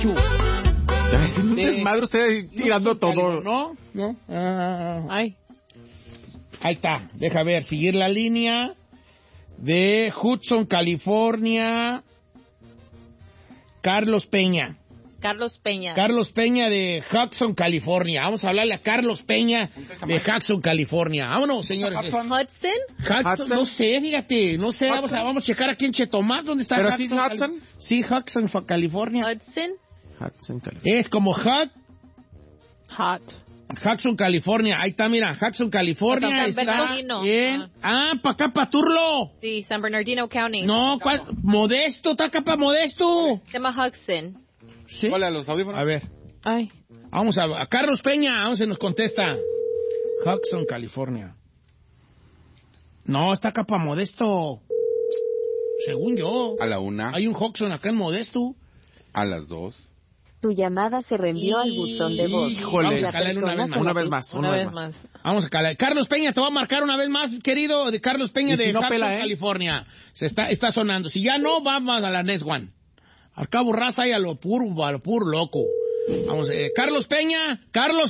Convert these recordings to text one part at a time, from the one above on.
Es un desmadre usted tirando todo. No. Ay. Ahí está. Deja ver, seguir la línea de Hudson, California. Carlos Peña. Carlos Peña de Hudson, California. Vamos a hablarle a Carlos Peña de Hudson, California. Vámonos, señores. Hudson. No sé, fíjate. No sé, vamos a checar aquí en Chetumal. ¿Dónde está? ¿Pero Hudson, sí es Hudson? Sí, Hudson, California. Hudson, California. Es como hot. Hudson, California. Ahí está, mira. Hudson, California. San Está Bernardino. bien. Ah, para acá, para Turlo. Sí, San Bernardino County. No, ¿cuál? Modesto, está acá para Modesto. Se llama Hudson. ¿Sí? Hola, los audífonos. A ver. Ay. Vamos a Carlos Peña. Vamos a nos contesta. Hudson, California. No, está acá para Modesto. Según yo. A la 1. Hay un Hudson acá en Modesto. A las 2. Tu llamada se reenvió al buzón de voz. Híjole. Vamos a calarle una vez más. Una vez más. Vamos a calar. Carlos Peña, te voy a marcar una vez más, querido, de Carlos Peña Y si de no Hudson, pela, California. Está sonando. Si ya no, vamos a la Next One. Al cabo raza y a lo puro loco. Vamos, Carlos Peña.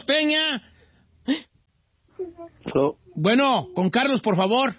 Hello. Bueno, con Carlos, por favor.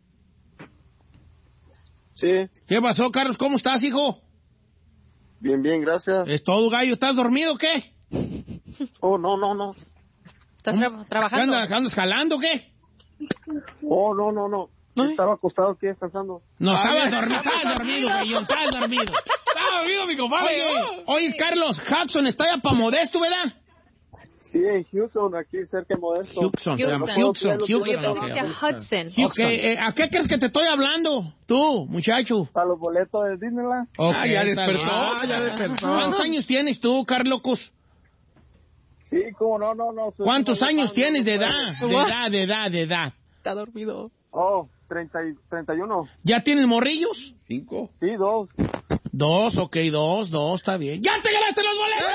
Sí, ¿Qué pasó, Carlos? ¿Cómo estás, hijo? bien, gracias. ¿Es todo, gallo? ¿Estás dormido o qué? Oh, no. ¿Estás trabajando? ¿Andas jalando o qué? Oh, no. Estaba acostado aquí descansando. No, estabas dormido, gallo, estabas dormido. ¡Está dormido, mi compadre! Oye, Carlos, Hudson está ya para Modesto, ¿verdad? Sí, en Houston, aquí cerca de Modesto. Hudson. Oye, Ok. pensé a Hudson. Ok, ¿a qué crees que te estoy hablando? Tú, muchacho. Para los boletos de Disneyland. Okay, ya está despertó. bien. Ya despertó. ¿Cuántos años tienes tú, Carlocos? Sí, cómo no. ¿Cuántos años tienes de edad? De edad. Está dormido. Oh, 31. ¿Ya tienes morrillos? 5. Sí, 2. Dos, está bien. ¡Ya te ganaste los boletos!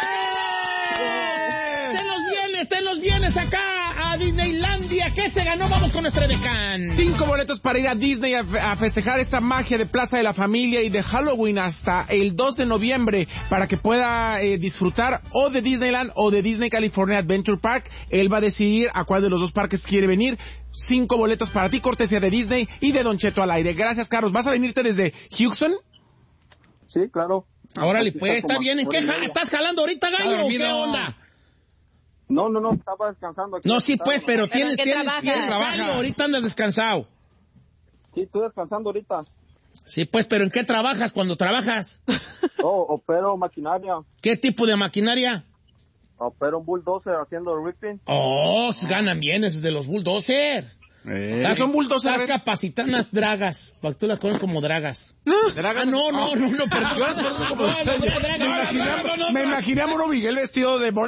¡Ten los vienes acá a Disneylandia! ¿Qué se ganó? Vamos con nuestra decán. 5 boletos para ir a Disney a festejar esta magia de Plaza de la Familia y de Halloween hasta el 2 de noviembre para que pueda disfrutar o de Disneyland o de Disney California Adventure Park. Él va a decidir a cuál de los dos parques quiere venir. 5 boletos para ti, cortesía de Disney y de Don Cheto al aire. Gracias, Carlos. ¿Vas a venirte desde Houston? Sí, claro. Órale, pues, está bien. ¿En qué estás jalando ahorita, gallo? ¿Qué onda? No, estaba descansando aquí. No, sí, pues, pero ¿en qué trabajas? trabajo. Ahorita andas descansado. Sí, estoy descansando ahorita. Sí, pues, pero ¿en qué trabajas cuando trabajas? Oh, opero maquinaria. ¿Qué tipo de maquinaria? Opero un bulldozer haciendo ripping. Oh, ganan bien esos de los bulldozer. Son bulldozer. Estás capacitando unas dragas. Tú las conoces como dragas. ¿Dragas? No, perdón. Yo las conozco como Me imaginé a Moro Miguel vestido de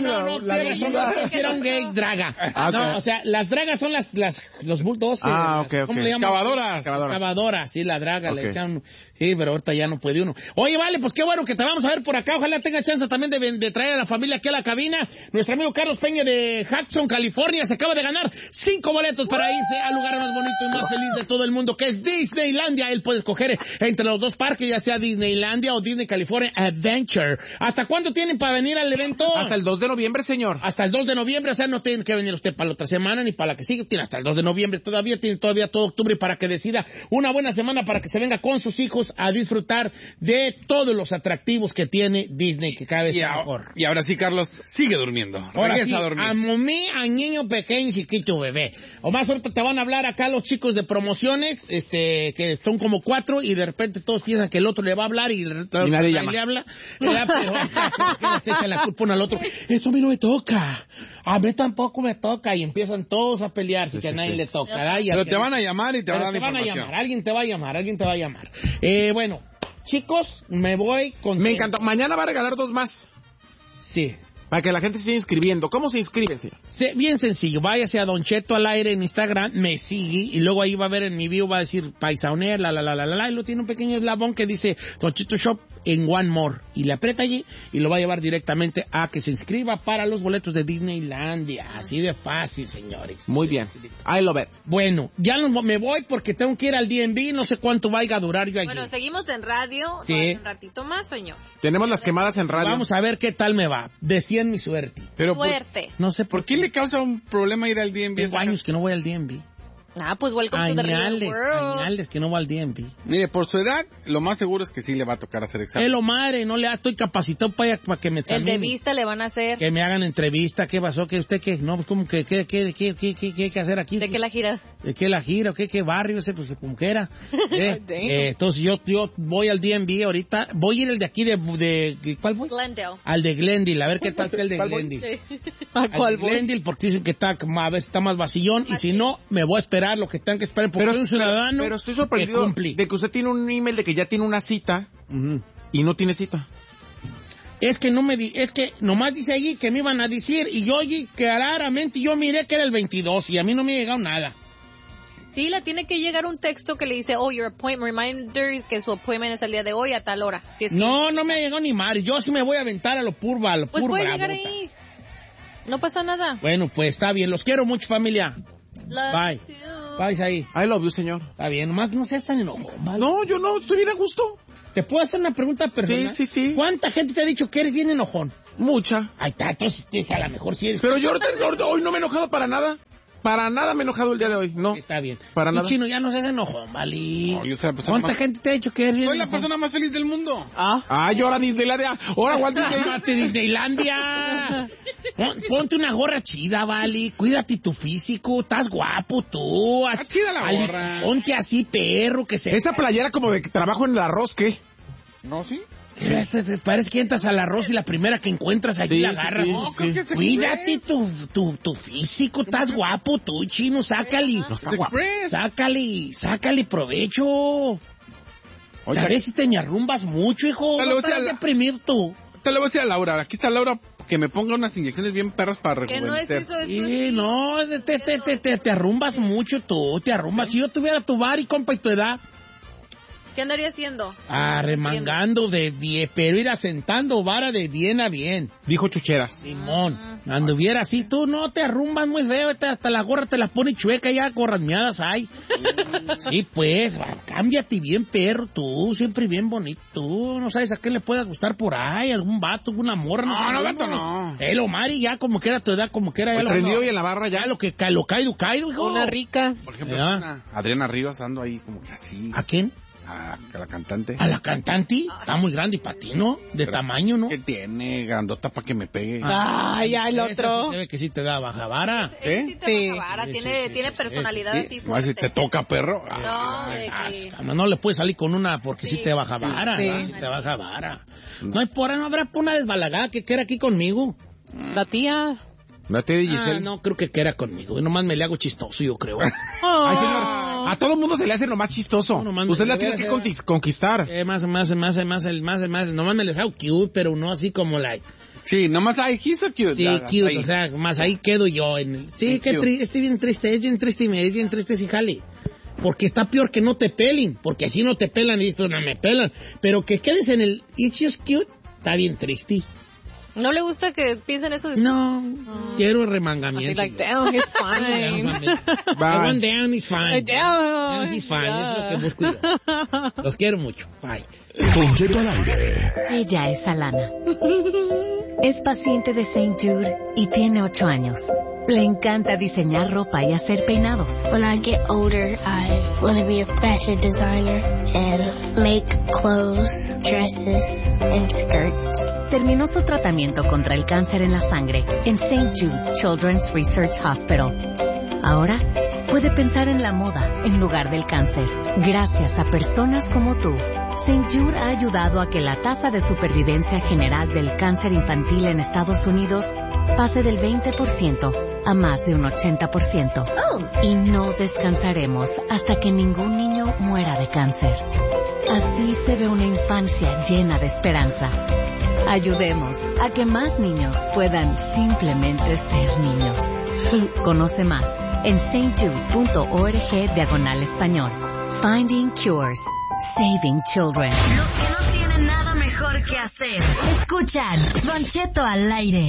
era un gay draga. No, o sea, las dragas son los bulldozers. Ok. ¿Cómo le llaman? Excavadoras. Sí, la draga, le decían. Sí, pero ahorita ya no puede uno. Oye, vale, pues qué bueno que te vamos a ver por acá. Ojalá tenga chance también de traer a la familia aquí a la cabina. Nuestro amigo Carlos Peña de Hudson, California, se acaba de ganar 5 boletos para irse al lugar más bonito y más feliz de todo el mundo, que es Disneylandia. Él puede escoger entre los dos parques, ya sea Disneylandia o Disney California Adventure. ¿Hasta cuándo tienen para venir al evento? Hasta el 2 de noviembre, señor. Hasta el 2 de noviembre, o sea, no tiene que venir usted para la otra semana ni para la que sigue. Tiene hasta el 2 de noviembre tiene todavía todo octubre para que decida una buena semana para que se venga con sus hijos a disfrutar de todos los atractivos que tiene Disney, que cada vez es mejor. Y ahora sí, Carlos, sigue durmiendo. Ahora sí, a dormir. a momí, a niño pequeño, chiquito, bebé. O más ahorita te van a hablar acá los chicos de promociones, que son como 4 y de repente todos piensan que el otro le va a hablar y nadie llama. Le habla. Pero que les echan la culpa uno al otro. Eso a mí no me toca. A mí tampoco me toca. Y empiezan todos a pelearse que a nadie le toca. ¿verdad? Pero te van a llamar y te van a dar información. Alguien te va a llamar. Bueno, chicos, me voy con... Me encantó. Mañana va a regalar 2 más. Sí. Para que la gente se siga inscribiendo. ¿Cómo se inscribe, señor? Sí, bien sencillo. Váyase a Don Cheto al aire en Instagram, me sigue, y luego ahí va a ver en mi bio, va a decir Paisaonea, y lo tiene un pequeño eslabón que dice Don Cheto Shop, en One More. Y le aprieta allí y lo va a llevar directamente a que se inscriba para los boletos de Disneylandia. Así de fácil, señores. Muy bien. I love it. Bueno, ya me voy porque tengo que ir al D&B. No sé cuánto vaya a durar yo allí. Bueno, seguimos en radio. Sí. Un ratito más, sueños. Tenemos las quemadas en radio. Vamos a ver qué tal me va. Decían mi suerte. Pero Fuerte. No sé ¿por qué le causa un problema ir al DMV? Tengo años que no voy al D&B. Ah, pues welcome to the real world. Añales que no voy al D&B. Mire, por su edad, lo más seguro es que sí le va a tocar hacer examen. Es lo madre, no le estoy capacitado para que me El examine. de vista le van a hacer. Que me hagan entrevista, ¿qué pasó? ¿Qué usted qué? No, pues como que qué hay que hacer aquí. ¿De qué la gira? ¿De qué la gira? ¿Qué barrio ese? Pues como que era. Entonces yo voy al D&B ahorita. Voy a ir el de aquí de ¿cuál voy? Glendale. Al de Glendale, a ver qué tal está el de Glendale. ¿A cuál Al de Glendale, porque dicen que está, a veces está más vacillón, y si no, me voy a esperar lo que tengan que esperar, porque soy un ciudadano. Pero estoy sorprendido de que usted tiene un email de que ya tiene una cita y no tiene cita. Es que nomás dice allí que me iban a decir, y yo oye claramente, yo miré que era el 22 y a mí no me ha llegado nada. Sí, le tiene que llegar un texto que le dice, your appointment, reminder que su appointment es el día de hoy a tal hora. Si es no me ha llegado ni madre, yo sí me voy a aventar a lo purva, pues puede llegar ahí, no pasa nada. Bueno, pues está bien, los quiero mucho, familia. Bye. Bye ahí. I love you, señor. Está bien, nomás no seas tan enojón, ¿vale? No, yo no, estoy bien a gusto. ¿Te puedo hacer una pregunta personal? Sí. ¿Cuánta gente te ha dicho que eres bien enojón? Mucha. Ahí está, entonces a lo mejor sí eres. Pero yo hoy no me he enojado para nada. Para nada me he enojado el día de hoy, no. Está bien. Para nada. Chino, ya no seas enojón, ¿vale? No, yo soy la persona ¿Cuánta gente te ha dicho que eres bien Soy la enojón? persona más feliz del mundo. Yo ahora Disneylandia. Ahora Walt Disneylandia. Ponte una gorra chida, vale. Cuídate tu físico. Estás guapo tú. Está chida la gorra. Ponte así, perro, que se... Esa playera como de que trabajo en el arroz, ¿qué? ¿No, sí? Parece que entras al arroz y la primera que encuentras allí la agarras. Sí, creo que se Cuídate tu físico, estás guapo tú, Chino, sácale. No está guapo. Sácale provecho. Oye, A veces te ñarrumbas mucho, hijo. Te lo No voy a estás decir deprimir tú. te lo voy a decir a Laura. Aquí está Laura, que me ponga unas inyecciones bien perras para Que no es rejuvenecer. eso, Sí, no, te arrumbas mucho tú, te arrumbas. Si yo tuviera tu bar y compa y tu edad, ¿qué andaría haciendo? remangando de bien, pero ir asentando vara de bien a bien. Dijo Chucheras. Simón, anduviera así, tú no te arrumbas muy feo, hasta la gorra te la pone chueca, ya gorras miadas hay. Sí, pues, cámbiate bien, perro, tú, siempre bien bonito, tú, no sabes a qué le pueda gustar por ahí, algún vato, alguna morra, no sé. No, gato, no. El Omari, ya como que era tu edad, como que era ya El prendido y en la barra ya. lo que lo caído, hijo. Una rica. Por ejemplo, Ya. Adriana Rivas ando ahí como que así. ¿A quién? A la cantante. ¿A la cantante? Está muy grande y para ti, ¿no? De tamaño, ¿no? Que tiene grandota para que me pegue. Ay, el Esa otro. sí se ve que sí te da baja vara. Sí, ¿Sí? tiene personalidad así No, si fuerte. te toca, perro. No, de que... No le puedes salir con una porque sí te baja vara. sí. ¿no? Sí te baja vara. No hay no habrá por una desbalagada que quiera aquí conmigo. La tía. La tía de Giselle. No, creo que quiera conmigo. Yo nomás me le hago chistoso, yo creo. Ay, señor, a todo mundo se le hace lo más chistoso. No, nomás Usted me- la tiene que conquistar. Más, nomás me les hago cute, pero no así como la... Sí, nomás hay, he's so cute. Sí, Ya, cute, ahí. o sea, más ahí quedo yo. Sí, Qué que cute. estoy bien triste, es bien triste si jale. Porque está peor que no te pelen, porque así no te pelan y esto no me pelan. Pero que quedes en el it's just cute, está bien triste. ¿No le gusta que piensen eso? No, quiero Así remangamiento. like, down, it's fine. One down is fine. Down. Down is fine, es lo que busco yo. Los quiero mucho. Bye. Don Cheto al aire. Ella es Alana. Es paciente de St. Jude y tiene 8 años. Le encanta diseñar ropa y hacer peinados. When I get older, I want to be a fashion designer and make clothes, dresses, and skirts. Terminó su tratamiento contra el cáncer en la sangre en St. Jude Children's Research Hospital. Ahora puede pensar en la moda en lugar del cáncer. Gracias a personas como tú, St. Jude ha ayudado a que la tasa de supervivencia general del cáncer infantil en Estados Unidos pase del 20% a más de un 80%. Y no descansaremos hasta que ningún niño muera de cáncer. Así se ve una infancia llena de esperanza. Ayudemos a que más niños puedan simplemente ser niños. Conoce más en stjude.org/español. Finding Cures. Saving Children. Los que no tienen nada mejor que hacer. Escuchan Don Cheto al aire.